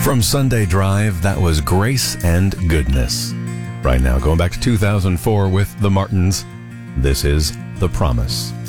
From Sunday Drive, that was Grace and Goodness. Right now, going back to 2004 with the Martins, this is The Promise.